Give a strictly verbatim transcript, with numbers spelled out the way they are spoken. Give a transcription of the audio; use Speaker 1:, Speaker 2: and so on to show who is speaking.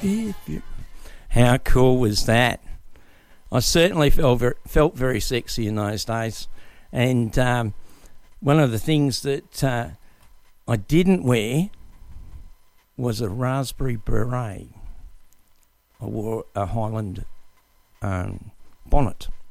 Speaker 1: If you... How cool was that? I certainly felt very, felt very sexy in those days. And um, one of the things that uh, I didn't wear was a raspberry beret. I wore a Highland um, bonnet.